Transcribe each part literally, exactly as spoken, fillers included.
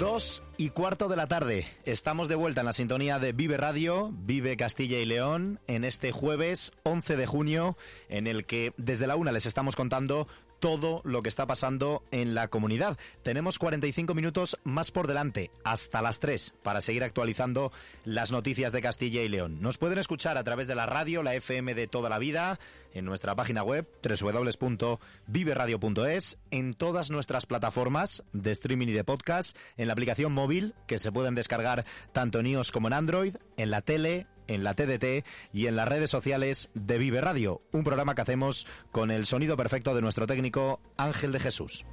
Dos y cuarto de la tarde. Estamos de vuelta en la sintonía de Vive Radio, Vive Castilla y León, en este jueves once de junio, en el que desde la una les estamos contando todo lo que está pasando en la comunidad. Tenemos cuarenta y cinco minutos más por delante, hasta las tres, para seguir actualizando las noticias de Castilla y León. Nos pueden escuchar a través de la radio, la F M de toda la vida, en nuestra página web, doble u doble u doble u punto vive radio punto es, en todas nuestras plataformas de streaming y de podcast, en la aplicación móvil, que se pueden descargar tanto en iOS como en Android, en la tele, en la T D T y en las redes sociales de Vive Radio, un programa que hacemos con el sonido perfecto de nuestro técnico Ángel de Jesús.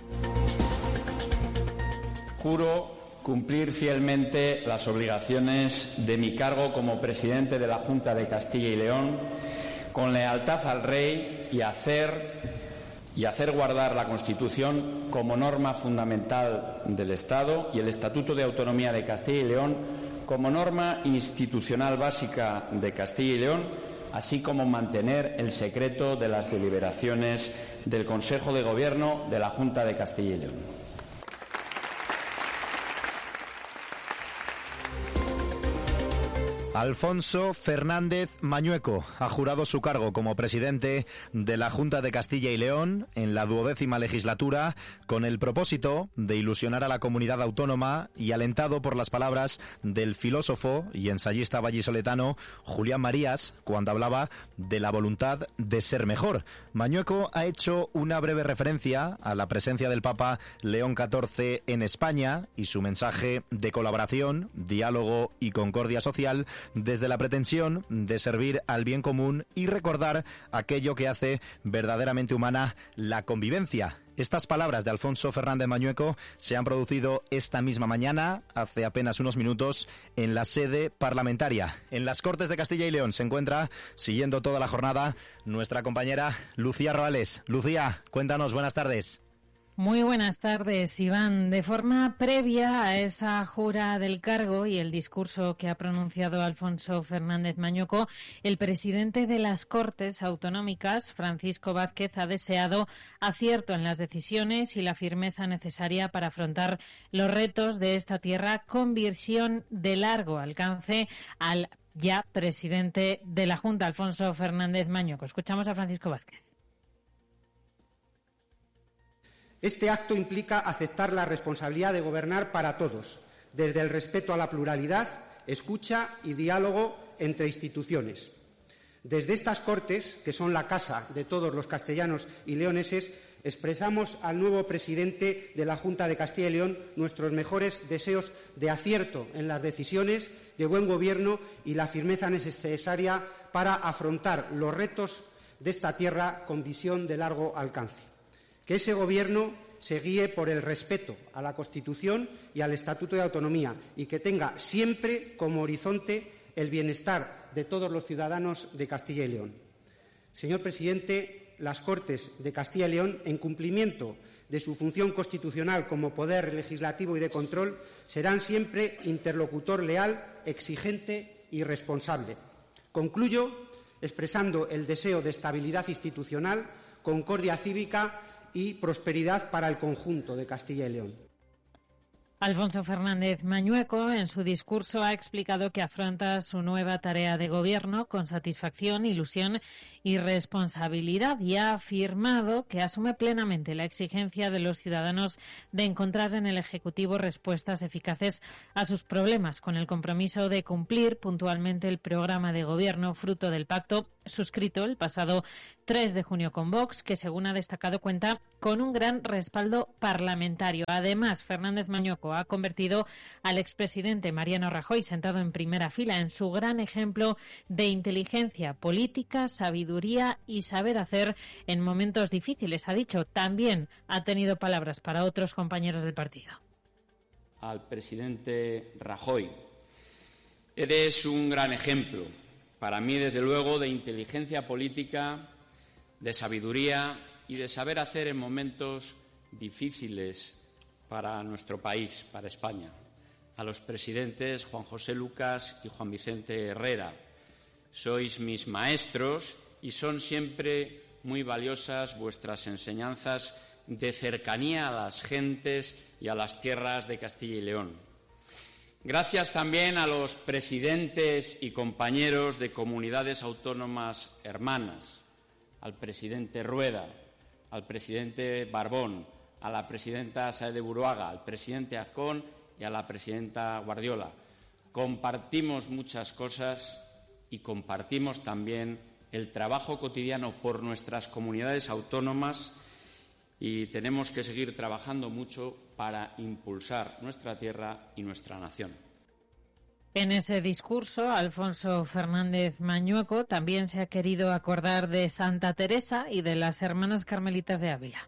Juro cumplir fielmente las obligaciones de mi cargo como presidente de la Junta de Castilla y León, con lealtad al Rey y hacer, y hacer guardar la Constitución como norma fundamental del Estado y el Estatuto de Autonomía de Castilla y León como norma institucional básica de Castilla y León, así como mantener el secreto de las deliberaciones del Consejo de Gobierno de la Junta de Castilla y León. Alfonso Fernández Mañueco ha jurado su cargo como presidente de la Junta de Castilla y León en la duodécima legislatura con el propósito de ilusionar a la comunidad autónoma y alentado por las palabras del filósofo y ensayista vallisoletano Julián Marías cuando hablaba de la voluntad de ser mejor. Mañueco ha hecho una breve referencia a la presencia del Papa León catorce en España y su mensaje de colaboración, diálogo y concordia social desde la pretensión de servir al bien común y recordar aquello que hace verdaderamente humana la convivencia. Estas palabras de Alfonso Fernández Mañueco se han producido esta misma mañana, hace apenas unos minutos, en la sede parlamentaria. En las Cortes de Castilla y León se encuentra, siguiendo toda la jornada, nuestra compañera Lucía Roales. Lucía, cuéntanos, buenas tardes. Muy buenas tardes, Iván. De forma previa a esa jura del cargo y el discurso que ha pronunciado Alfonso Fernández Mañueco, el presidente de las Cortes Autonómicas, Francisco Vázquez, ha deseado acierto en las decisiones y la firmeza necesaria para afrontar los retos de esta tierra con visión de largo alcance al ya presidente de la Junta, Alfonso Fernández Mañueco. Escuchamos a Francisco Vázquez. Este acto implica aceptar la responsabilidad de gobernar para todos, desde el respeto a la pluralidad, escucha y diálogo entre instituciones. Desde estas Cortes, que son la casa de todos los castellanos y leoneses, expresamos al nuevo presidente de la Junta de Castilla y León nuestros mejores deseos de acierto en las decisiones, de buen gobierno y la firmeza necesaria para afrontar los retos de esta tierra con visión de largo alcance. Que ese Gobierno se guíe por el respeto a la Constitución y al Estatuto de Autonomía y que tenga siempre como horizonte el bienestar de todos los ciudadanos de Castilla y León. Señor presidente, las Cortes de Castilla y León, en cumplimiento de su función constitucional como poder legislativo y de control, serán siempre interlocutor leal, exigente y responsable. Concluyo expresando el deseo de estabilidad institucional, concordia cívica y prosperidad para el conjunto de Castilla y León. Alfonso Fernández Mañueco, en su discurso, ha explicado que afronta su nueva tarea de gobierno con satisfacción, ilusión y responsabilidad y ha afirmado que asume plenamente la exigencia de los ciudadanos de encontrar en el Ejecutivo respuestas eficaces a sus problemas, con el compromiso de cumplir puntualmente el programa de gobierno fruto del pacto suscrito el pasado tres de junio con Vox, que según ha destacado cuenta con un gran respaldo parlamentario. Además, Fernández Mañueco ha convertido al expresidente Mariano Rajoy, sentado en primera fila, en su gran ejemplo de inteligencia política, sabiduría y saber hacer en momentos difíciles. Ha dicho, también ha tenido palabras para otros compañeros del partido. Al presidente Rajoy, eres un gran ejemplo, para mí desde luego, de inteligencia política, de sabiduría y de saber hacer en momentos difíciles para nuestro país, para España. A los presidentes Juan José Lucas y Juan Vicente Herrera, sois mis maestros y son siempre muy valiosas vuestras enseñanzas de cercanía a las gentes, y a las tierras de Castilla y León. Gracias también a los presidentes y compañeros de comunidades autónomas hermanas, al presidente Rueda, al presidente Barbón, a la presidenta Sáez de Buruaga, al presidente Azcón y a la presidenta Guardiola. Compartimos muchas cosas y compartimos también el trabajo cotidiano por nuestras comunidades autónomas y tenemos que seguir trabajando mucho para impulsar nuestra tierra y nuestra nación. En ese discurso, Alfonso Fernández Mañueco también se ha querido acordar de Santa Teresa y de las Hermanas Carmelitas de Ávila.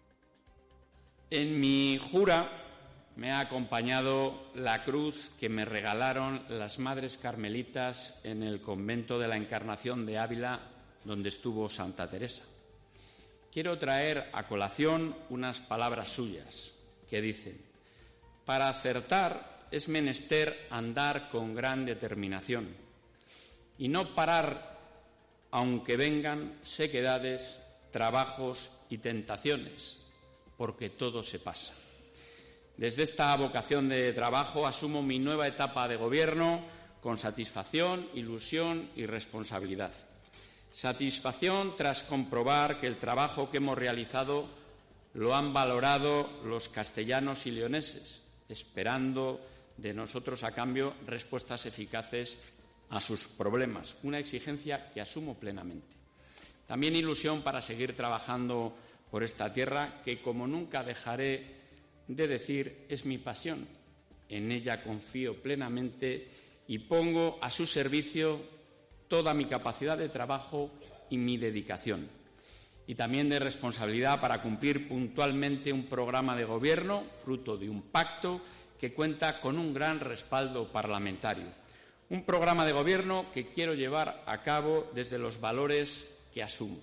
En mi jura me ha acompañado la cruz que me regalaron las Madres Carmelitas en el convento de la Encarnación de Ávila, donde estuvo Santa Teresa. Quiero traer a colación unas palabras suyas que dicen: para acertar es menester andar con gran determinación y no parar aunque vengan sequedades, trabajos y tentaciones, porque todo se pasa. Desde esta vocación de trabajo asumo mi nueva etapa de gobierno con satisfacción, ilusión y responsabilidad. Satisfacción tras comprobar que el trabajo que hemos realizado lo han valorado los castellanos y leoneses, esperando de nosotros a cambio respuestas eficaces a sus problemas, una exigencia que asumo plenamente. También ilusión para seguir trabajando por esta tierra que, como nunca dejaré de decir, es mi pasión. En ella confío plenamente y pongo a su servicio toda mi capacidad de trabajo y mi dedicación. Y también de responsabilidad para cumplir puntualmente un programa de gobierno, fruto de un pacto que cuenta con un gran respaldo parlamentario. Un programa de gobierno que quiero llevar a cabo desde los valores que asumo.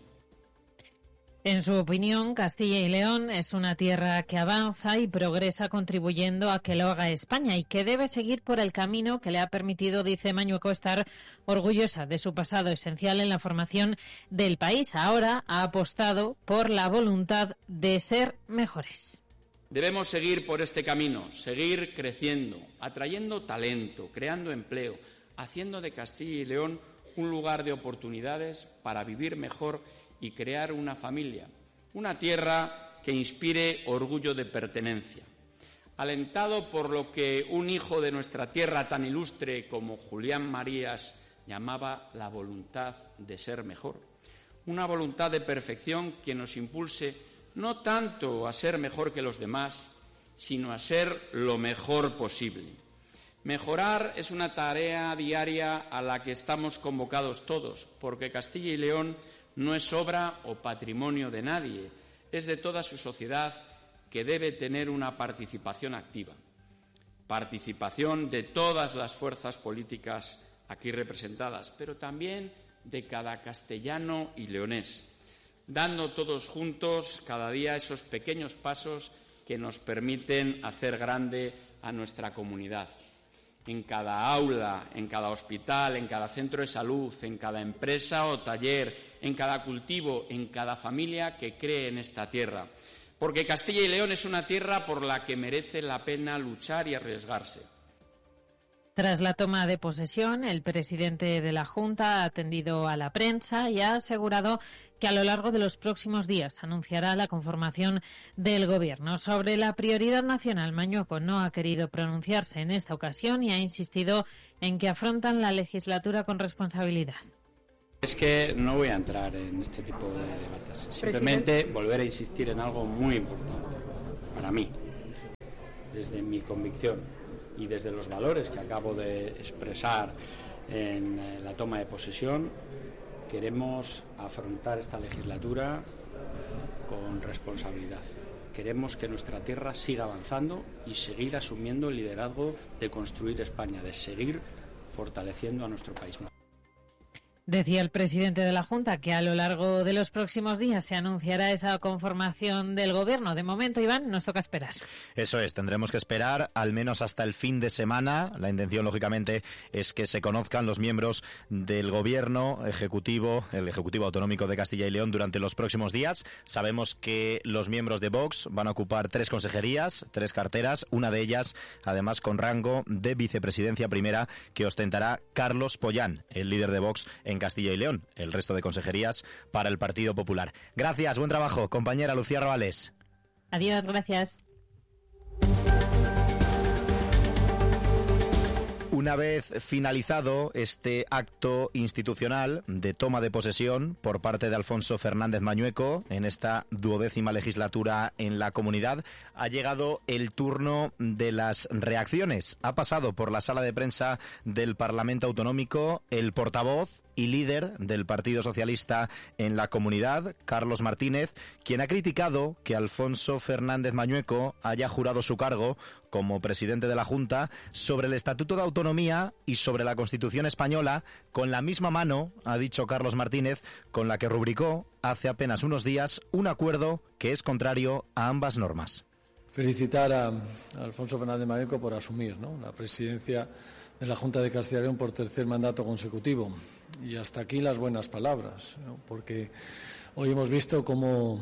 En su opinión, Castilla y León es una tierra que avanza y progresa contribuyendo a que lo haga España y que debe seguir por el camino que le ha permitido, dice Mañueco, estar orgullosa de su pasado esencial en la formación del país. Ahora ha apostado por la voluntad de ser mejores. Debemos seguir por este camino, seguir creciendo, atrayendo talento, creando empleo, haciendo de Castilla y León un lugar de oportunidades para vivir mejor y crear una familia, una tierra que inspire orgullo de pertenencia. Alentado por lo que un hijo de nuestra tierra tan ilustre como Julián Marías llamaba la voluntad de ser mejor, una voluntad de perfección que nos impulse no tanto a ser mejor que los demás, sino a ser lo mejor posible. Mejorar es una tarea diaria a la que estamos convocados todos, porque Castilla y León no es obra o patrimonio de nadie, es de toda su sociedad que debe tener una participación activa. Participación de todas las fuerzas políticas aquí representadas, pero también de cada castellano y leonés, dando todos juntos cada día esos pequeños pasos que nos permiten hacer grande a nuestra comunidad. En cada aula, en cada hospital, en cada centro de salud, en cada empresa o taller, en cada cultivo, en cada familia que cree en esta tierra. Porque Castilla y León es una tierra por la que merece la pena luchar y arriesgarse. Tras la toma de posesión, el presidente de la Junta ha atendido a la prensa y ha asegurado que a lo largo de los próximos días anunciará la conformación del Gobierno. Sobre la prioridad nacional, Mañueco no ha querido pronunciarse en esta ocasión y ha insistido en que afrontan la legislatura con responsabilidad. Es que no voy a entrar en este tipo de debates. Simplemente volver a insistir en algo muy importante para mí, desde mi convicción y desde los valores que acabo de expresar en la toma de posesión. Queremos afrontar esta legislatura con responsabilidad. Queremos que nuestra tierra siga avanzando y seguir asumiendo el liderazgo de construir España, de seguir fortaleciendo a nuestro país. Decía el presidente de la Junta que a lo largo de los próximos días se anunciará esa conformación del Gobierno. De momento, Iván, nos toca esperar. Eso es, tendremos que esperar al menos hasta el fin de semana. La intención, lógicamente, es que se conozcan los miembros del Gobierno Ejecutivo, el Ejecutivo Autonómico de Castilla y León durante los próximos días. Sabemos que los miembros de Vox van a ocupar tres consejerías, tres carteras, una de ellas, además, con rango de vicepresidencia primera, que ostentará Carlos Pollán, el líder de Vox en Castilla y León. El resto de consejerías para el Partido Popular. Gracias, buen trabajo, compañera Lucía Robales. Adiós, gracias. Una vez finalizado este acto institucional de toma de posesión por parte de Alfonso Fernández Mañueco en esta duodécima legislatura en la comunidad, ha llegado el turno de las reacciones. Ha pasado por la sala de prensa del Parlamento Autonómico el portavoz y líder del Partido Socialista en la comunidad, Carlos Martínez, quien ha criticado que Alfonso Fernández Mañueco haya jurado su cargo como presidente de la Junta sobre el Estatuto de Autonomía y sobre la Constitución española, con la misma mano, ha dicho Carlos Martínez, con la que rubricó hace apenas unos días un acuerdo que es contrario a ambas normas. Felicitar a, a Alfonso Fernández Mañueco por asumir, ¿no?, la presidencia de la Junta de Castilla y León por tercer mandato consecutivo. Y hasta aquí las buenas palabras, ¿no?, porque hoy hemos visto cómo,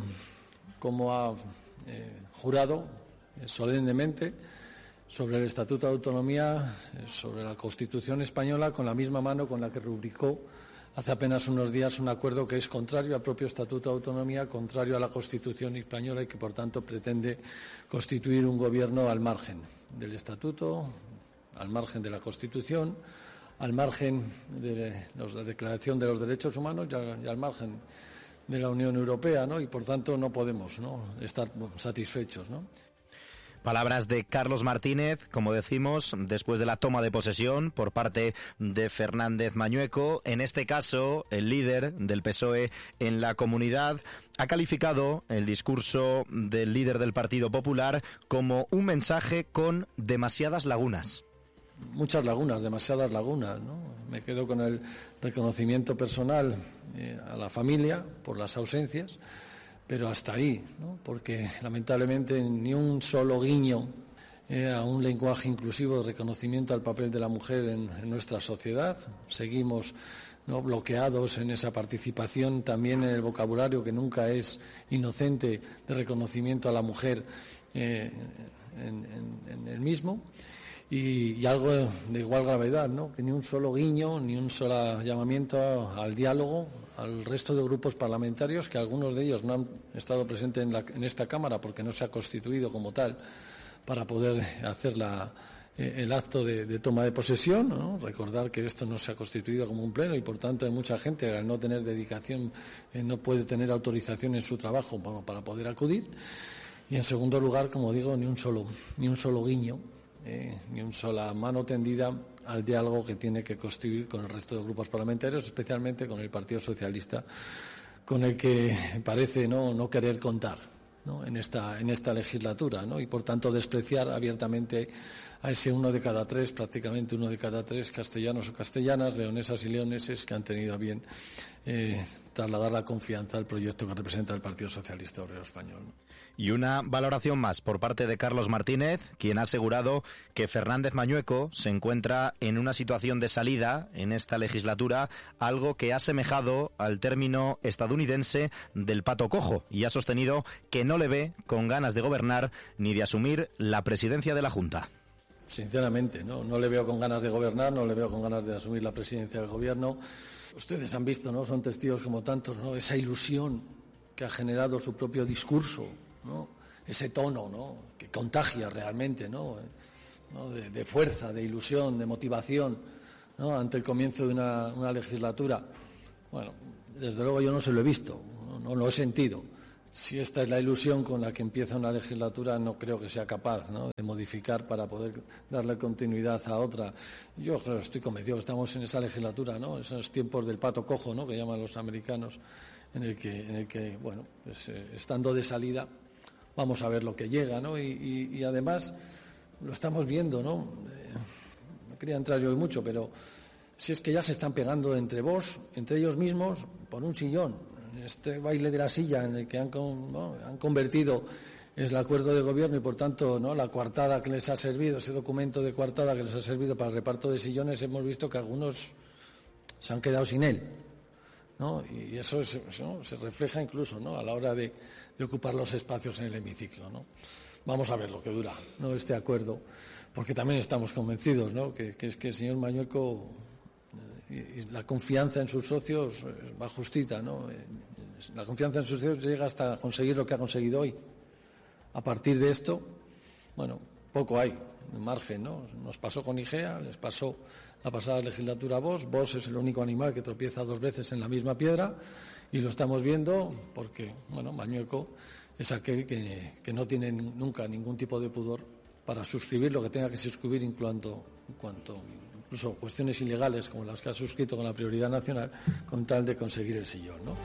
cómo ha eh, jurado eh, solemnemente sobre el Estatuto de Autonomía, eh, sobre la Constitución española, con la misma mano con la que rubricó hace apenas unos días un acuerdo que es contrario al propio Estatuto de Autonomía, contrario a la Constitución española y que, por tanto, pretende constituir un gobierno al margen del Estatuto, al margen de la Constitución, al margen de la Declaración de los Derechos Humanos y al margen de la Unión Europea, ¿no? Y, por tanto, no podemos, ¿no?, estar satisfechos, ¿no? Palabras de Carlos Martínez, como decimos, después de la toma de posesión por parte de Fernández Mañueco. En este caso, el líder del P S O E en la comunidad ha calificado el discurso del líder del Partido Popular como un mensaje con demasiadas lagunas. Muchas lagunas, demasiadas lagunas, ¿no? Me quedo con el reconocimiento personal eh, a la familia por las ausencias, pero hasta ahí, ¿no?, porque lamentablemente ni un solo guiño eh, a un lenguaje inclusivo de reconocimiento al papel de la mujer en, en nuestra sociedad. Seguimos, ¿no?, bloqueados en esa participación, también en el vocabulario que nunca es inocente de reconocimiento a la mujer eh, en, en, en el mismo. Y, y algo de igual gravedad, ¿no?, que ni un solo guiño, ni un solo llamamiento al diálogo al resto de grupos parlamentarios, que algunos de ellos no han estado presentes en, la, en esta Cámara porque no se ha constituido como tal para poder hacer la, eh, el acto de, de toma de posesión, ¿no? Recordar que esto no se ha constituido como un pleno y, por tanto, hay mucha gente que al no tener dedicación eh, no puede tener autorización en su trabajo bueno, para poder acudir. Y, en segundo lugar, como digo, ni un solo, ni un solo guiño, Eh, ni una sola mano tendida al diálogo que tiene que construir con el resto de grupos parlamentarios, especialmente con el Partido Socialista, con el que parece no, no querer contar, ¿no?, en esta, en esta legislatura, ¿no?, y por tanto despreciar abiertamente a ese uno de cada tres, prácticamente uno de cada tres castellanos o castellanas, leonesas y leoneses que han tenido a bien eh, trasladar la confianza al proyecto que representa el Partido Socialista Obrero Español, ¿no? Y una valoración más por parte de Carlos Martínez, quien ha asegurado que Fernández Mañueco se encuentra en una situación de salida en esta legislatura, algo que ha asemejado al término estadounidense del pato cojo, y ha sostenido que no le ve con ganas de gobernar ni de asumir la presidencia de la Junta. Sinceramente, no, no le veo con ganas de gobernar, no le veo con ganas de asumir la presidencia del Gobierno. Ustedes han visto, ¿no?, son testigos como tantos, ¿no?, esa ilusión que ha generado su propio discurso, ¿no?, ese tono, ¿no?, que contagia realmente, ¿no?, ¿no? De, de fuerza, de ilusión, de motivación, ¿no?, ante el comienzo de una, una legislatura. Bueno, desde luego yo no se lo he visto, no, no lo he sentido. Si esta es la ilusión con la que empieza una legislatura, no creo que sea capaz, ¿no?, de modificar para poder darle continuidad a otra. Yo creo, estoy convencido que estamos en esa legislatura, ¿no?, esos tiempos del pato cojo, ¿no?, que llaman los americanos, en el que, en el que bueno, pues, eh, estando de salida, vamos a ver lo que llega, ¿no? Y, y, y además lo estamos viendo, ¿no? Eh, no quería entrar yo hoy mucho, pero si es que ya se están pegando entre vos, entre ellos mismos, por un sillón. Este baile de la silla en el que han, ¿no? han convertido es el acuerdo de gobierno y, por tanto, ¿no? la coartada que les ha servido, ese documento de coartada que les ha servido para el reparto de sillones, hemos visto que algunos se han quedado sin él, ¿no? Y eso, es, ¿no? se refleja incluso, ¿no? a la hora de, de ocupar los espacios en el hemiciclo, ¿no? Vamos a ver lo que dura, ¿no? este acuerdo, porque también estamos convencidos, ¿no? que, que es que el señor Mañueco eh, y la confianza en sus socios va justita, ¿no? La confianza en sus socios llega hasta conseguir lo que ha conseguido hoy. A partir de esto, bueno, poco hay de margen, ¿no? Nos pasó con IGEA, les pasó la pasada legislatura a Vox. Vox es el único animal que tropieza dos veces en la misma piedra y lo estamos viendo porque, bueno, Mañueco es aquel que, que no tiene nunca ningún tipo de pudor para suscribir lo que tenga que suscribir en cuanto, en cuanto incluso cuestiones ilegales como las que ha suscrito con la prioridad nacional con tal de conseguir el sillón, ¿no?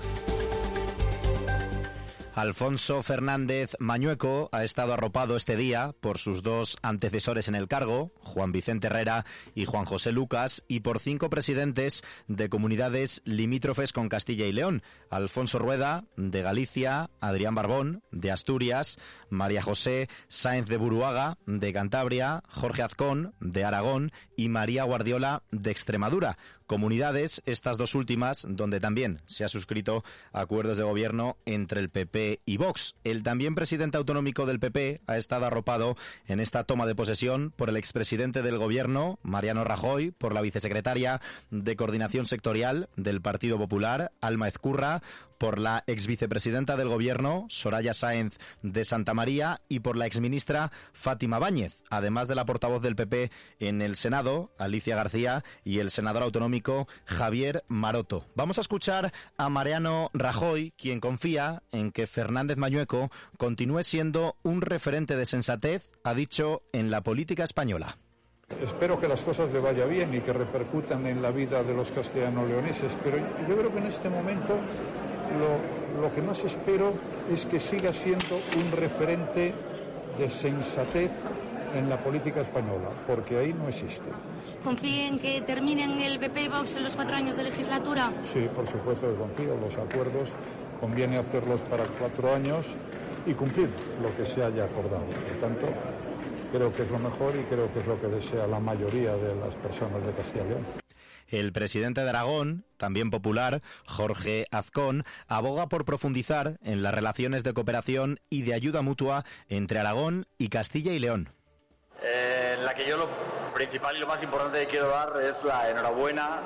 Alfonso Fernández Mañueco ha estado arropado este día por sus dos antecesores en el cargo, Juan Vicente Herrera y Juan José Lucas, y por cinco presidentes de comunidades limítrofes con Castilla y León: Alfonso Rueda, de Galicia; Adrián Barbón, de Asturias; María José Sáenz de Buruaga, de Cantabria; Jorge Azcón, de Aragón; y María Guardiola, de Extremadura. Comunidades, estas dos últimas, donde también se ha suscrito acuerdos de gobierno entre el P P y Vox. El también presidente autonómico del P P ha estado arropado en esta toma de posesión por el expresidente del gobierno, Mariano Rajoy, por la vicesecretaria de Coordinación Sectorial del Partido Popular, Alma Ezcurra, por la exvicepresidenta del Gobierno, Soraya Sáenz de Santamaría, y por la exministra Fátima Báñez, además de la portavoz del P P en el Senado, Alicia García, y el senador autonómico Javier Maroto. Vamos a escuchar a Mariano Rajoy, quien confía en que Fernández Mañueco continúe siendo un referente de sensatez, ha dicho, en la política española. Espero que las cosas le vaya bien y que repercutan en la vida de los castellano-leoneses, pero yo creo que en este momento lo, lo que más espero es que siga siendo un referente de sensatez en la política española, porque ahí no existe. ¿Confía en que terminen el P P y Vox en los cuatro años de legislatura? Sí, por supuesto que confío. Los acuerdos conviene hacerlos para cuatro años y cumplir lo que se haya acordado. Por tanto, creo que es lo mejor y creo que es lo que desea la mayoría de las personas de Castilla y León. El presidente de Aragón, también popular, Jorge Azcón, aboga por profundizar en las relaciones de cooperación y de ayuda mutua entre Aragón y Castilla y León. Eh, en la que yo lo principal y lo más importante que quiero dar es la enhorabuena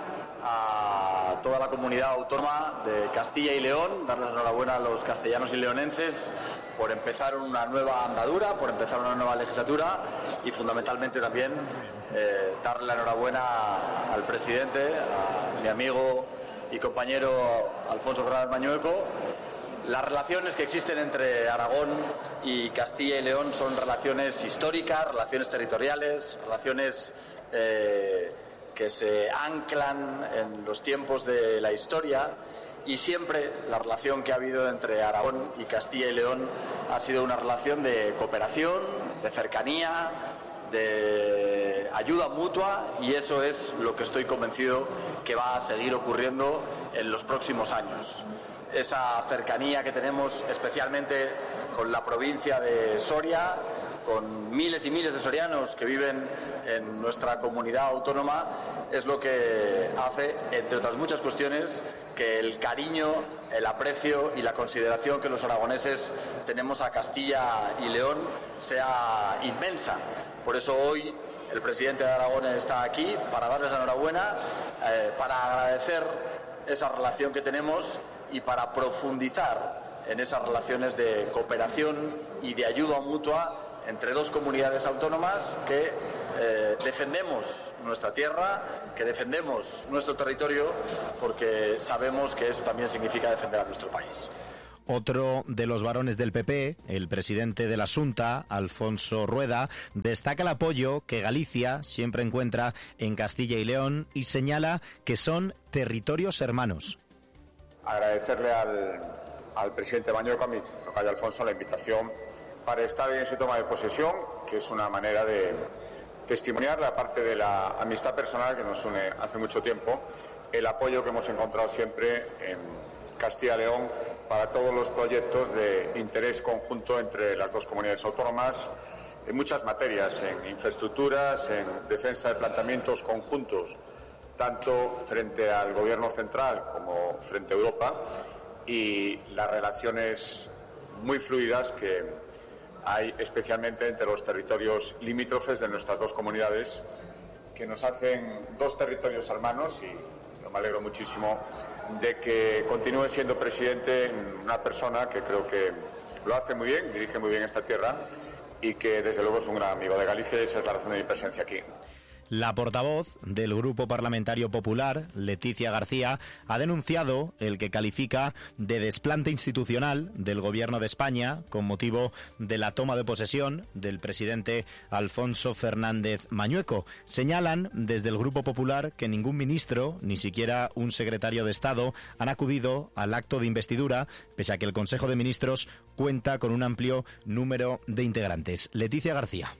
a toda la comunidad autónoma de Castilla y León, darles enhorabuena a los castellanos y leonenses por empezar una nueva andadura, por empezar una nueva legislatura y fundamentalmente también eh, darle la enhorabuena al presidente, a mi amigo y compañero Alfonso Fernández Mañueco. Las relaciones que existen entre Aragón y Castilla y León son relaciones históricas, relaciones territoriales, relaciones eh, que se anclan en los tiempos de la historia, y siempre la relación que ha habido entre Aragón y Castilla y León ha sido una relación de cooperación, de cercanía, de ayuda mutua, y eso es lo que estoy convencido que va a seguir ocurriendo en los próximos años. Esa cercanía que tenemos especialmente con la provincia de Soria, con miles y miles de sorianos que viven en nuestra comunidad autónoma, es lo que hace, entre otras muchas cuestiones, que el cariño, el aprecio y la consideración que los aragoneses tenemos a Castilla y León sea inmensa. Por eso hoy el presidente de Aragón está aquí para darles la enhorabuena, eh, para agradecer esa relación que tenemos y para profundizar en esas relaciones de cooperación y de ayuda mutua entre dos comunidades autónomas que eh, defendemos nuestra tierra, que defendemos nuestro territorio, porque sabemos que eso también significa defender a nuestro país. Otro de los varones del P P, el presidente de la Xunta, Alfonso Rueda, destaca el apoyo que Galicia siempre encuentra en Castilla y León y señala que son territorios hermanos. Agradecerle al, al presidente Mañueco, a mi tocayo Alfonso, la invitación para estar en su toma de posesión, que es una manera de, testimoniar, aparte de la amistad personal que nos une hace mucho tiempo, el apoyo que hemos encontrado siempre en Castilla y León para todos los proyectos de interés conjunto entre las dos comunidades autónomas, en muchas materias, en infraestructuras, en defensa de planteamientos conjuntos, tanto frente al Gobierno central como frente a Europa, y las relaciones muy fluidas que hay especialmente entre los territorios limítrofes de nuestras dos comunidades, que nos hacen dos territorios hermanos, y yo me alegro muchísimo de que continúe siendo presidente una persona que creo que lo hace muy bien, dirige muy bien esta tierra y que desde luego es un gran amigo de Galicia, y esa es la razón de mi presencia aquí. La portavoz del Grupo Parlamentario Popular, Leticia García, ha denunciado el que califica de desplante institucional del Gobierno de España con motivo de la toma de posesión del presidente Alfonso Fernández Mañueco. Señalan desde el Grupo Popular que ningún ministro, ni siquiera un secretario de Estado, han acudido al acto de investidura, pese a que el Consejo de Ministros cuenta con un amplio número de integrantes. Leticia García.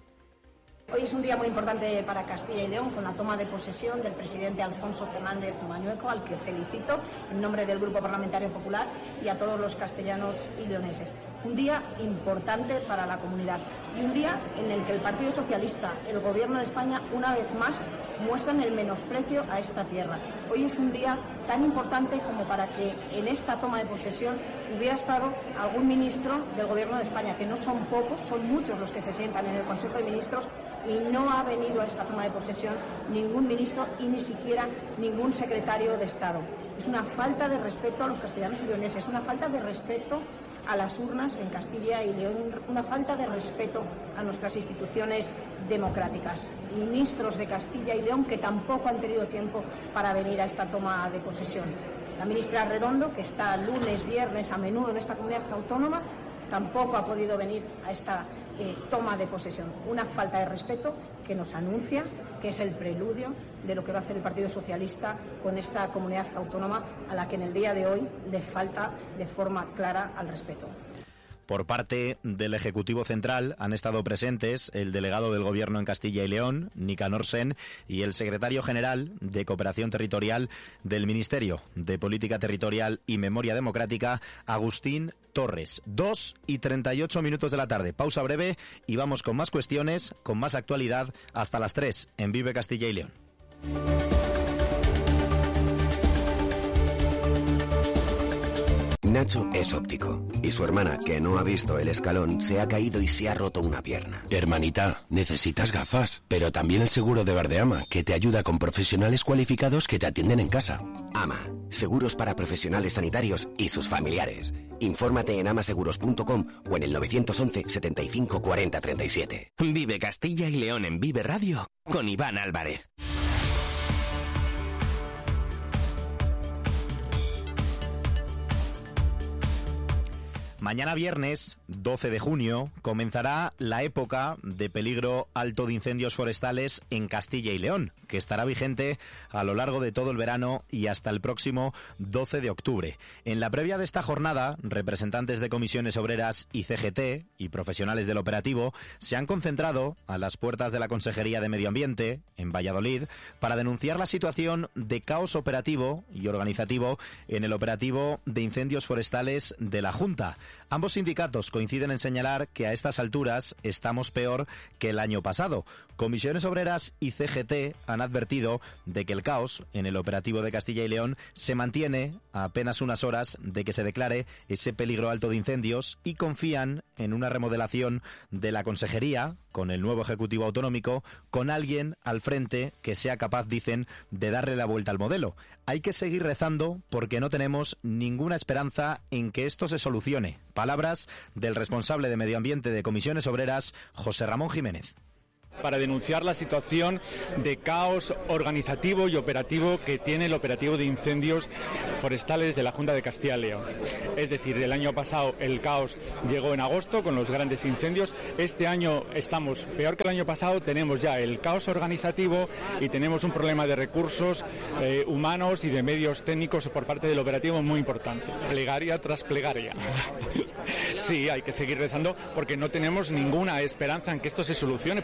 Hoy es un día muy importante para Castilla y León, con la toma de posesión del presidente Alfonso Fernández Mañueco, al que felicito en nombre del Grupo Parlamentario Popular y a todos los castellanos y leoneses. Un día importante para la comunidad y un día en el que el Partido Socialista, el Gobierno de España, una vez más muestran el menosprecio a esta tierra. Hoy es un día tan importante como para que en esta toma de posesión hubiera estado algún ministro del Gobierno de España, que no son pocos, son muchos los que se sientan en el Consejo de Ministros, y no ha venido a esta toma de posesión ningún ministro y ni siquiera ningún secretario de Estado. Es una falta de respeto a los castellanos y leoneses, una falta de respeto a las urnas en Castilla y León, una falta de respeto a nuestras instituciones democráticas. Ministros de Castilla y León que tampoco han tenido tiempo para venir a esta toma de posesión. La ministra Redondo, que está lunes, viernes a menudo en esta comunidad autónoma, tampoco ha podido venir a esta eh, toma de posesión. Una falta de respeto que nos anuncia que es el preludio de lo que va a hacer el Partido Socialista con esta comunidad autónoma, a la que en el día de hoy le falta de forma clara al respeto. Por parte del Ejecutivo Central han estado presentes el delegado del Gobierno en Castilla y León, Nicanor Sen, y el secretario general de Cooperación Territorial del Ministerio de Política Territorial y Memoria Democrática, Agustín Torres. Dos y treinta y ocho minutos de la tarde. Pausa breve y vamos con más cuestiones, con más actualidad, hasta las tres en Vive Castilla y León. Nacho es óptico y su hermana, que no ha visto el escalón, se ha caído y se ha roto una pierna. Hermanita, necesitas gafas, pero también el seguro de Verdeama, que te ayuda con profesionales cualificados que te atienden en casa. Ama, seguros para profesionales sanitarios y sus familiares. Infórmate en amaseguros punto com o en el nueve once, setenta y cinco, cuarenta, treinta y siete. Vive Castilla y León en Vive Radio con Iván Álvarez. Mañana viernes, doce de junio, comenzará la época de peligro alto de incendios forestales en Castilla y León, que estará vigente a lo largo de todo el verano y hasta el próximo doce de octubre. En la previa de esta jornada, representantes de comisiones obreras y C G T y profesionales del operativo se han concentrado a las puertas de la Consejería de Medio Ambiente, en Valladolid, para denunciar la situación de caos operativo y organizativo en el operativo de incendios forestales de la Junta. Ambos sindicatos coinciden en señalar que a estas alturas estamos peor que el año pasado. Comisiones Obreras y C G T han advertido de que el caos en el operativo de Castilla y León se mantiene a apenas unas horas de que se declare ese peligro alto de incendios y confían en una remodelación de la consejería con el nuevo Ejecutivo Autonómico, con alguien al frente que sea capaz, dicen, de darle la vuelta al modelo. Hay que seguir rezando porque no tenemos ninguna esperanza en que esto se solucione. Palabras del responsable de Medio Ambiente de Comisiones Obreras, José Ramón Jiménez. Para denunciar la situación de caos organizativo y operativo que tiene el operativo de incendios forestales de la Junta de Castilla y León. Es decir, el año pasado el caos llegó en agosto con los grandes incendios. Este año estamos peor que el año pasado, tenemos ya el caos organizativo y tenemos un problema de recursos eh, humanos y de medios técnicos por parte del operativo muy importante. Plegaria tras plegaria. Sí, hay que seguir rezando porque no tenemos ninguna esperanza en que esto se solucione, porque el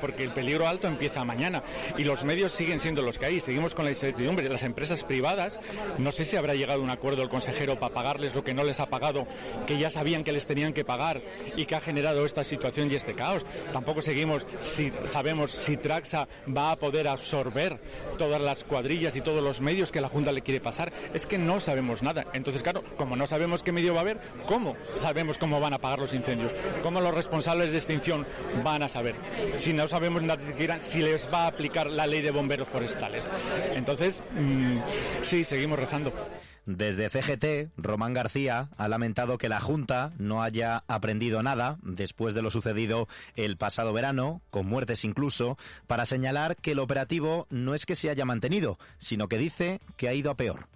peligro alto empieza mañana y los medios siguen siendo los que hay. Seguimos con la incertidumbre. Las empresas privadas, no sé si habrá llegado a un acuerdo el consejero para pagarles lo que no les ha pagado, que ya sabían que les tenían que pagar y que ha generado esta situación y este caos. Tampoco seguimos si sabemos si Traxa va a poder absorber todas las cuadrillas y todos los medios que la Junta le quiere pasar. Es que no sabemos nada. Entonces, claro, como no sabemos qué medio va a haber, ¿cómo sabemos cómo van a pagar los incendios? ¿Cómo los responsables de extinción van a saber? Si no sabemos ni siquiera si les va a aplicar la ley de bomberos forestales. Entonces, mmm, sí, seguimos rezando. Desde C G T, Román García ha lamentado que la Junta no haya aprendido nada después de lo sucedido el pasado verano, con muertes incluso, para señalar que el operativo no es que se haya mantenido, sino que dice que ha ido a peor.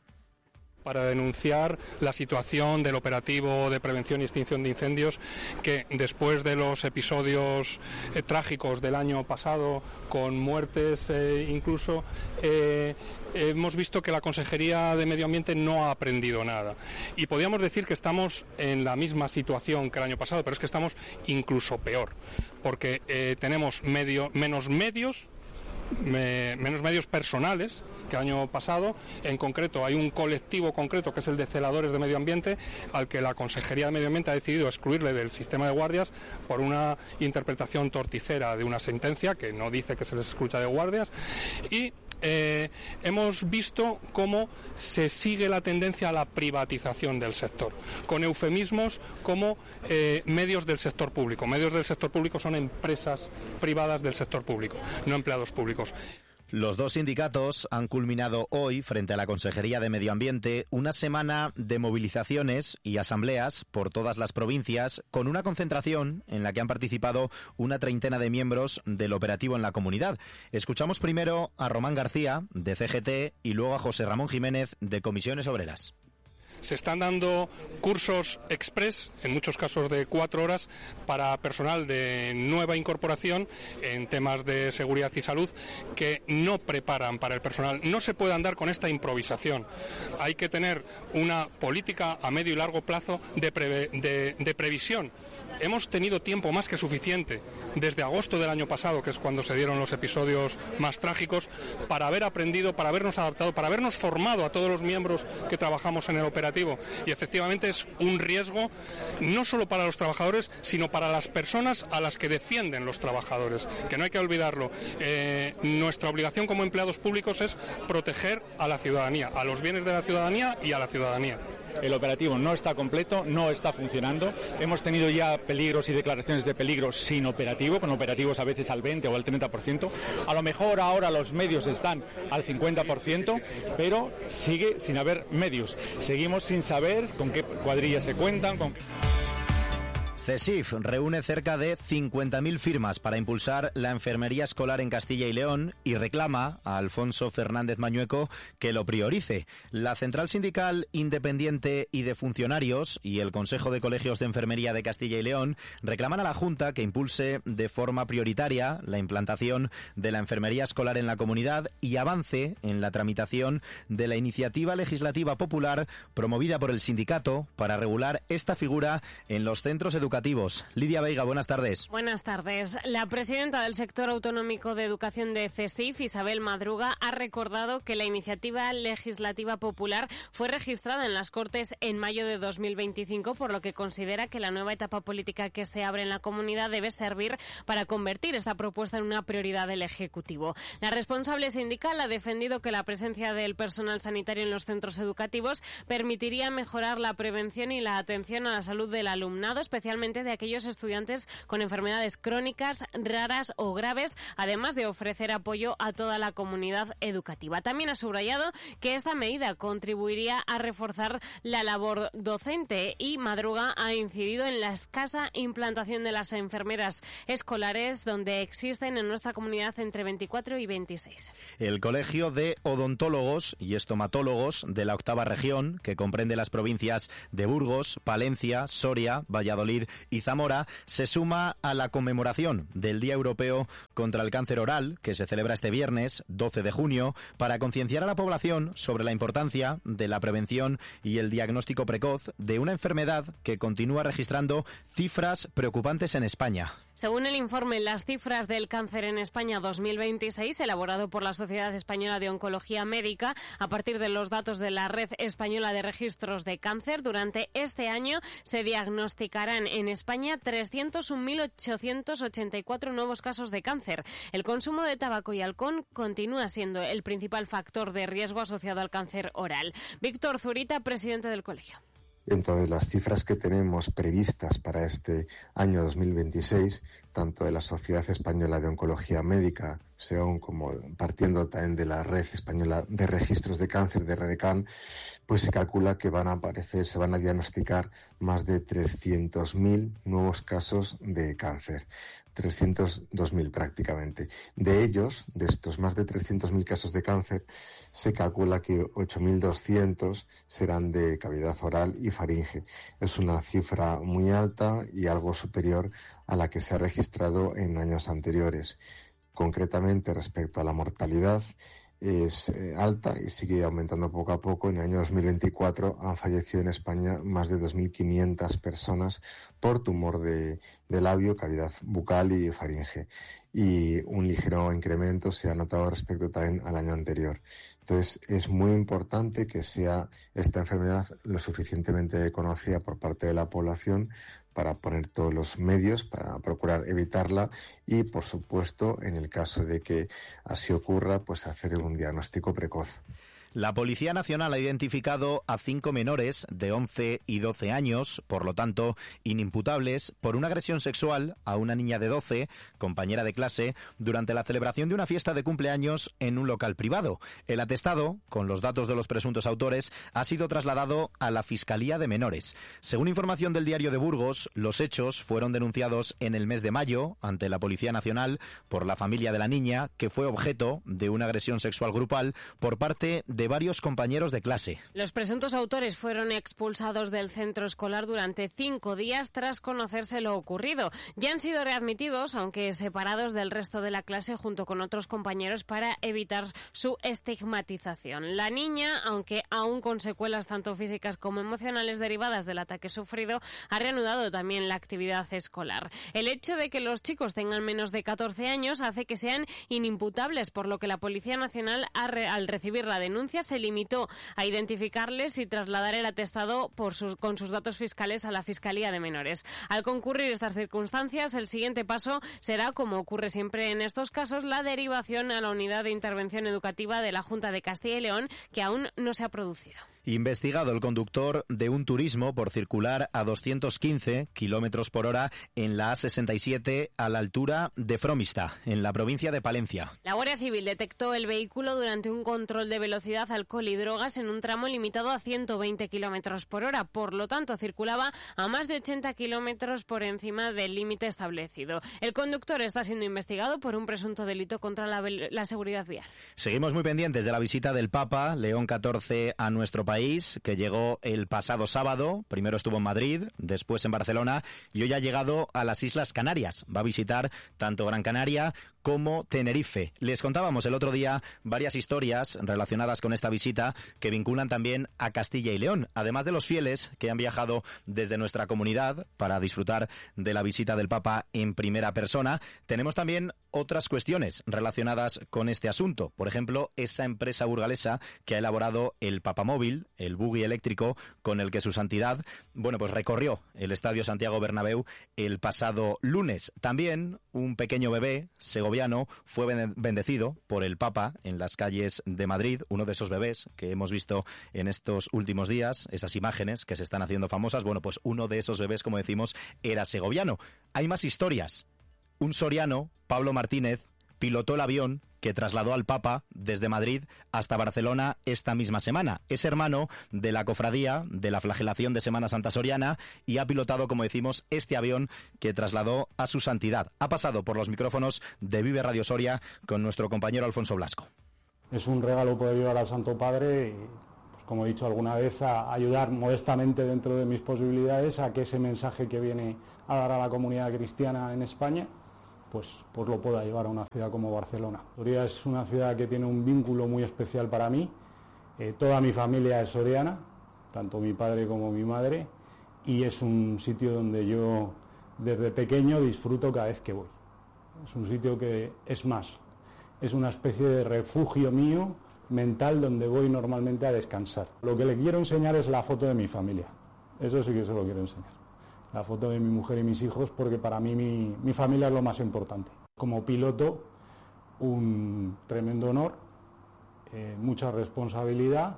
Para denunciar la situación del operativo de prevención y extinción de incendios, que después de los episodios eh, trágicos del año pasado, con muertes eh, incluso, eh, hemos visto que la Consejería de Medio Ambiente no ha aprendido nada. Y podríamos decir que estamos en la misma situación que el año pasado, pero es que estamos incluso peor, porque eh, tenemos medio, menos medios, Me, menos medios personales que el año pasado. En concreto, hay un colectivo concreto que es el de celadores de medio ambiente, al que la Consejería de Medio Ambiente ha decidido excluirle del sistema de guardias por una interpretación torticera de una sentencia que no dice que se les excluya de guardias. Y eh, hemos visto cómo se sigue la tendencia a la privatización del sector, con eufemismos como eh, medios del sector público. Medios del sector público son empresas privadas del sector público, no empleados públicos. Los dos sindicatos han culminado hoy, frente a la Consejería de Medio Ambiente, una semana de movilizaciones y asambleas por todas las provincias, con una concentración en la que han participado una treintena de miembros del operativo en la comunidad. Escuchamos primero a Román García, de C G T, y luego a José Ramón Jiménez, de Comisiones Obreras. Se están dando cursos express, en muchos casos de cuatro horas, para personal de nueva incorporación en temas de seguridad y salud, que no preparan para el personal. No se puede andar con esta improvisación. Hay que tener una política a medio y largo plazo de, preve, de, de previsión. Hemos tenido tiempo más que suficiente desde agosto del año pasado, que es cuando se dieron los episodios más trágicos, para haber aprendido, para habernos adaptado, para habernos formado a todos los miembros que trabajamos en el operativo. Y efectivamente es un riesgo no solo para los trabajadores, sino para las personas a las que defienden los trabajadores, que no hay que olvidarlo. Eh, nuestra obligación como empleados públicos es proteger a la ciudadanía, a los bienes de la ciudadanía y a la ciudadanía. El operativo no está completo, no está funcionando. Hemos tenido ya peligros y declaraciones de peligro sin operativo, con operativos a veces al veinte o al treinta por ciento. A lo mejor ahora los medios están al cincuenta por ciento, pero sigue sin haber medios. Seguimos sin saber con qué cuadrillas se cuentan, con qué... CESIF reúne cerca de cincuenta mil firmas para impulsar la enfermería escolar en Castilla y León y reclama a Alfonso Fernández Mañueco que lo priorice. La Central Sindical Independiente y de Funcionarios y el Consejo de Colegios de Enfermería de Castilla y León reclaman a la Junta que impulse de forma prioritaria la implantación de la enfermería escolar en la comunidad y avance en la tramitación de la iniciativa legislativa popular promovida por el sindicato para regular esta figura en los centros educativos. Lidia Veiga, buenas tardes. Buenas tardes. La presidenta del sector autonómico de educación de CESIF, Isabel Madruga, ha recordado que la iniciativa legislativa popular fue registrada en las Cortes en mayo de dos mil veinticinco, por lo que considera que la nueva etapa política que se abre en la comunidad debe servir para convertir esta propuesta en una prioridad del Ejecutivo. La responsable sindical ha defendido que la presencia del personal sanitario en los centros educativos permitiría mejorar la prevención y la atención a la salud del alumnado, especialmente de aquellos estudiantes con enfermedades crónicas, raras o graves, además de ofrecer apoyo a toda la comunidad educativa. También ha subrayado que esta medida contribuiría a reforzar la labor docente y Madruga ha incidido en la escasa implantación de las enfermeras escolares, donde existen en nuestra comunidad entre veinticuatro y veintiséis. El Colegio de Odontólogos y Estomatólogos de la octava región, que comprende las provincias de Burgos, Palencia, Soria, Valladolid y Zamora se suma a la conmemoración del Día Europeo contra el Cáncer Oral, que se celebra este viernes, doce de junio, para concienciar a la población sobre la importancia de la prevención y el diagnóstico precoz de una enfermedad que continúa registrando cifras preocupantes en España. Según el informe Las cifras del cáncer en España dos mil veintiséis, elaborado por la Sociedad Española de Oncología Médica, a partir de los datos de la Red Española de Registros de Cáncer, durante este año se diagnosticarán en España trescientos un mil ochocientos ochenta y cuatro nuevos casos de cáncer. El consumo de tabaco y alcohol continúa siendo el principal factor de riesgo asociado al cáncer oral. Víctor Zurita, presidente del colegio. Dentro de las cifras que tenemos previstas para este año dos mil veintiséis, tanto de la Sociedad Española de Oncología Médica, S E O N, como partiendo también de la Red Española de Registros de Cáncer, de REDECAN, pues se calcula que van a aparecer, se van a diagnosticar más de trescientos mil nuevos casos de cáncer. trescientos dos mil prácticamente. De ellos, de estos más de trescientos mil casos de cáncer, se calcula que ocho mil doscientos serán de cavidad oral y faringe. Es una cifra muy alta y algo superior a la que se ha registrado en años anteriores. Concretamente, respecto a la mortalidad, es eh, alta y sigue aumentando poco a poco. En el año dos mil veinticuatro han fallecido en España más de dos mil quinientas personas por tumor de, de labio, cavidad bucal y faringe. Y un ligero incremento se ha notado respecto también al año anterior. Entonces, es muy importante que sea esta enfermedad lo suficientemente conocida por parte de la población para poner todos los medios para procurar evitarla y, por supuesto, en el caso de que así ocurra, pues hacer un diagnóstico precoz. La Policía Nacional ha identificado a cinco menores de once y doce años, por lo tanto, inimputables por una agresión sexual a una niña de doce, compañera de clase, durante la celebración de una fiesta de cumpleaños en un local privado. El atestado, con los datos de los presuntos autores, ha sido trasladado a la Fiscalía de Menores. Según información del Diario de Burgos, los hechos fueron denunciados en el mes de mayo ante la Policía Nacional por la familia de la niña, que fue objeto de una agresión sexual grupal por parte de de varios compañeros de clase. Los presuntos autores fueron expulsados del centro escolar durante cinco días tras conocerse lo ocurrido. Ya han sido readmitidos, aunque separados del resto de la clase junto con otros compañeros para evitar su estigmatización. La niña, aunque aún con secuelas tanto físicas como emocionales derivadas del ataque sufrido, ha reanudado también la actividad escolar. El hecho de que los chicos tengan menos de catorce años hace que sean inimputables, por lo que la Policía Nacional, al recibir la denuncia, se limitó a identificarles y trasladar el atestado por sus, con sus datos fiscales a la Fiscalía de Menores. Al concurrir estas circunstancias, el siguiente paso será, como ocurre siempre en estos casos, la derivación a la Unidad de Intervención Educativa de la Junta de Castilla y León, que aún no se ha producido. Investigado el conductor de un turismo por circular a doscientos quince kilómetros por hora en la A sesenta y siete a la altura de Fromista, en la provincia de Palencia. La Guardia Civil detectó el vehículo durante un control de velocidad, alcohol y drogas en un tramo limitado a ciento veinte kilómetros por hora. Por lo tanto, circulaba a más de ochenta kilómetros por encima del límite establecido. El conductor está siendo investigado por un presunto delito contra la, la seguridad vial. Seguimos muy pendientes de la visita del Papa León catorce a nuestro país. país, que llegó el pasado sábado. Primero estuvo en Madrid, después en Barcelona y hoy ha llegado a las Islas Canarias. Va a visitar tanto Gran Canaria como Tenerife. Les contábamos el otro día varias historias relacionadas con esta visita que vinculan también a Castilla y León, además de los fieles que han viajado desde nuestra comunidad para disfrutar de la visita del Papa en primera persona. Tenemos también otras cuestiones relacionadas con este asunto. Por ejemplo, esa empresa burgalesa que ha elaborado el Papamóvil, el buggy eléctrico con el que su santidad, bueno, pues recorrió el Estadio Santiago Bernabéu el pasado lunes. También un pequeño bebé segoviano fue bendecido por el Papa en las calles de Madrid, uno de esos bebés que hemos visto en estos últimos días, esas imágenes que se están haciendo famosas. Bueno, pues uno de esos bebés, como decimos, era segoviano. Hay más historias. Un soriano, Pablo Martínez, pilotó el avión que trasladó al Papa desde Madrid hasta Barcelona esta misma semana. Es hermano de la cofradía de la flagelación de Semana Santa Soriana y ha pilotado, como decimos, este avión que trasladó a su santidad. Ha pasado por los micrófonos de Vive Radio Soria con nuestro compañero Alfonso Blasco. Es un regalo poder llevar al Santo Padre y, pues, como he dicho alguna vez, a ayudar modestamente dentro de mis posibilidades a que ese mensaje que viene a dar a la comunidad cristiana en España pues, pues lo pueda llevar a una ciudad como Barcelona. Soria es una ciudad que tiene un vínculo muy especial para mí. Eh, toda mi familia es soriana, tanto mi padre como mi madre, y es un sitio donde yo desde pequeño disfruto cada vez que voy. Es un sitio que es más, es una especie de refugio mío mental donde voy normalmente a descansar. Lo que le quiero enseñar es la foto de mi familia, eso sí que se lo quiero enseñar. La foto de mi mujer y mis hijos, porque para mí mi, mi familia es lo más importante. Como piloto, un tremendo honor, eh, mucha responsabilidad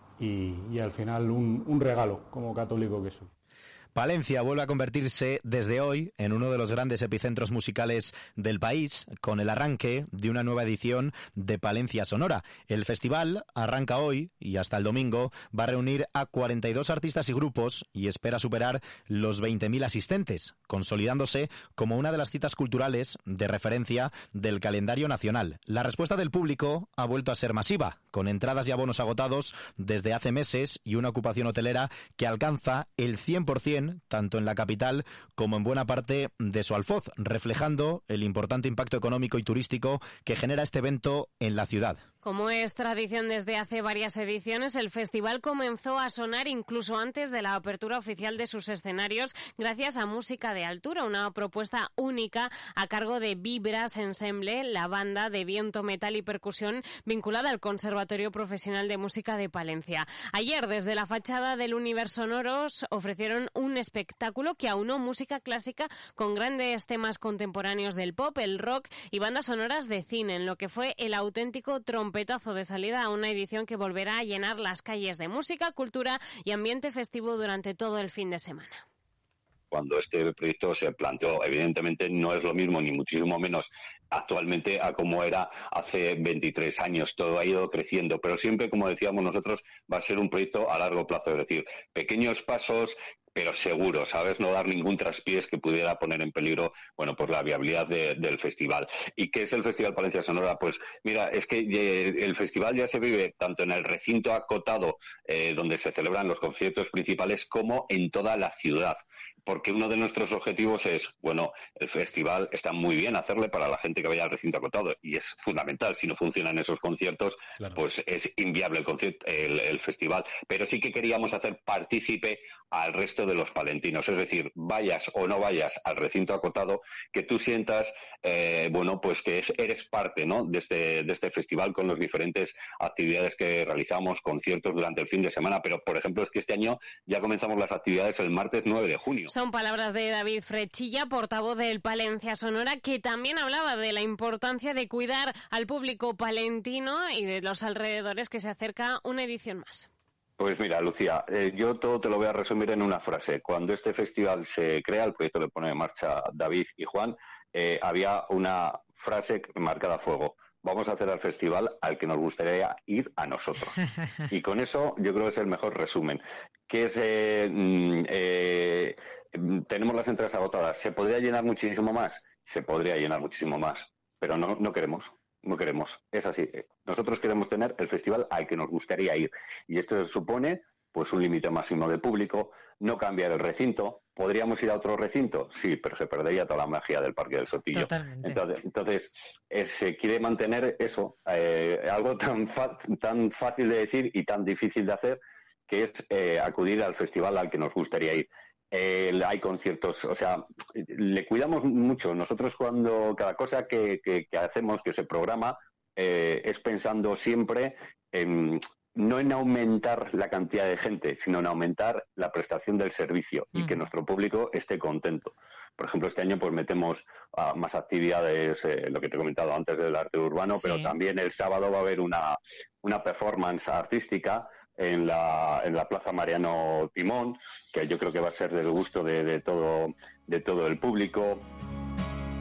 y, y al final un, un regalo como católico que soy. Palencia vuelve a convertirse desde hoy en uno de los grandes epicentros musicales del país, con el arranque de una nueva edición de Palencia Sonora. El festival arranca hoy y hasta el domingo va a reunir a cuarenta y dos artistas y grupos y espera superar los veinte mil asistentes, consolidándose como una de las citas culturales de referencia del calendario nacional. La respuesta del público ha vuelto a ser masiva, con entradas y abonos agotados desde hace meses y una ocupación hotelera que alcanza el cien por ciento tanto en la capital como en buena parte de su alfoz, reflejando el importante impacto económico y turístico que genera este evento en la ciudad. Como es tradición desde hace varias ediciones, el festival comenzó a sonar incluso antes de la apertura oficial de sus escenarios gracias a Música de Altura, una propuesta única a cargo de Vibras Ensemble, la banda de viento, metal y percusión vinculada al Conservatorio Profesional de Música de Palencia. Ayer, desde la fachada del Universo Sonoros, ofrecieron un espectáculo que aunó música clásica con grandes temas contemporáneos del pop, el rock y bandas sonoras de cine, en lo que fue el auténtico trompetazo de salida a una edición que volverá a llenar las calles de música, cultura y ambiente festivo durante todo el fin de semana. Cuando este proyecto se planteó, evidentemente no es lo mismo, ni muchísimo menos actualmente a como era hace veintitrés años. Todo ha ido creciendo, pero siempre, como decíamos nosotros, va a ser un proyecto a largo plazo, es decir, pequeños pasos, pero seguro, ¿sabes? No dar ningún traspiés que pudiera poner en peligro, bueno, pues la viabilidad de, del festival. ¿Y qué es el Festival Palencia Sonora? Pues mira, es que eh, el festival ya se vive tanto en el recinto acotado, eh, donde se celebran los conciertos principales, como en toda la ciudad. Porque uno de nuestros objetivos es, bueno, el festival está muy bien hacerle para la gente que vaya al recinto acotado, y es fundamental. Si no funcionan esos conciertos, claro, pues es inviable el, concierto, el, el festival. Pero sí que queríamos hacer partícipe al resto de los palentinos, es decir, vayas o no vayas al recinto acotado, que tú sientas, eh, bueno, pues que es, eres parte, ¿no?, de este, de este festival, con las diferentes actividades que realizamos, conciertos durante el fin de semana. Pero, por ejemplo, es que este año ya comenzamos las actividades el martes nueve de junio. Son palabras de David Frechilla, portavoz del Palencia Sonora, que también hablaba de la importancia de cuidar al público palentino y de los alrededores, que se acerca una edición más. Pues mira, Lucía, eh, yo todo te lo voy a resumir en una frase. Cuando este festival se crea, el proyecto lo pone en marcha David y Juan, eh, había una frase marcada a fuego: vamos a hacer al festival al que nos gustaría ir a nosotros. Y con eso yo creo que es el mejor resumen. Que es, eh, eh, tenemos las entradas agotadas. ¿Se podría llenar muchísimo más? Se podría llenar muchísimo más, pero no, no queremos. No queremos, es así. Nosotros queremos tener el festival al que nos gustaría ir. Y esto supone, pues, un límite máximo de público, no cambiar el recinto. ¿Podríamos ir a otro recinto? Sí, pero se perdería toda la magia del Parque del Sotillo. Totalmente. Entonces, entonces eh, se quiere mantener eso, eh, algo tan, fa- tan fácil de decir y tan difícil de hacer, que es eh, acudir al festival al que nos gustaría ir. Eh, hay conciertos, o sea, le cuidamos mucho. Nosotros, cuando cada cosa que, que, que hacemos, que se programa, eh, es pensando siempre en, no en aumentar la cantidad de gente, sino en aumentar la prestación del servicio y mm. que nuestro público esté contento. Por ejemplo, este año pues metemos uh, más actividades, eh, lo que te he comentado antes del arte urbano, sí. Pero también el sábado va a haber una, una performance artística en la en la Plaza Mariano Timón, que yo creo que va a ser del gusto de, de todo de todo el público.